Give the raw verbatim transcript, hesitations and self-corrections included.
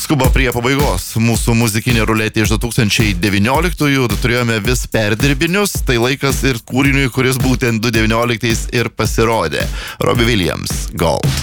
skuba prie pabaigos. Mūsų muzikinė ruletė iš du tūkstančiai devynioliktųjų turėjome vis perdirbinius, tai laikas ir kūriniui, kuris būtent du tūkstančiai devynioliktais ir pasirodė. Robbie Williams, Gold.